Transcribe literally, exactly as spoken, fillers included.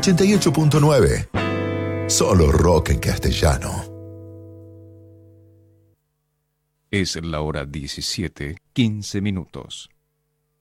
ochenta y ocho punto nueve. Solo rock en castellano. Es la hora diecisiete, quince minutos.